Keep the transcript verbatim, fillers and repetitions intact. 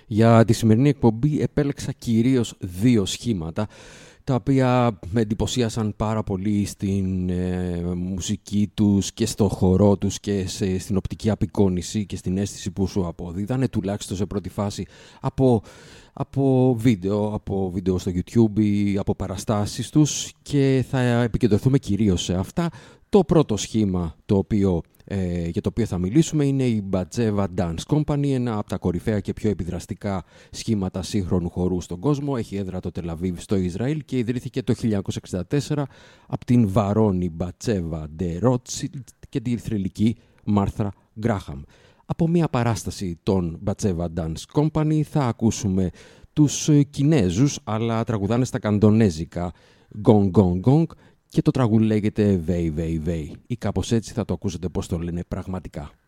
Για τη σημερινή εκπομπή επέλεξα κυρίως δύο σχήματα, τα οποία με εντυπωσίασαν πάρα πολύ στην ε, μουσική τους και στο χορό τους και σε, στην οπτική απεικόνηση και στην αίσθηση που σου αποδίδανε, τουλάχιστον σε πρώτη φάση από, από βίντεο, από βίντεο στο YouTube ή από παραστάσεις τους, και θα επικεντρωθούμε κυρίως σε αυτά. Το πρώτο σχήμα το οποίο, ε, για το οποίο θα μιλήσουμε είναι η Batsheva Dance Company, ένα από τα κορυφαία και πιο επιδραστικά σχήματα σύγχρονου χορού στον κόσμο. Έχει έδρα το Τελαβίβ στο Ισραήλ και ιδρύθηκε το χίλια εννιακόσια εξήντα τέσσερα από την Βαρόνι Batsheva de Rothschild και τη θρυλική Μάρθα Γκράχαμ. Από μια παράσταση των Batsheva Dance Company θα ακούσουμε τους Κινέζους, αλλά τραγουδάνε στα καντονέζικα, Gong Gong Gong, και το τραγούδι λέγεται Vei Vei Vei, ή κάπως έτσι θα το ακούσετε πώς το λένε πραγματικά.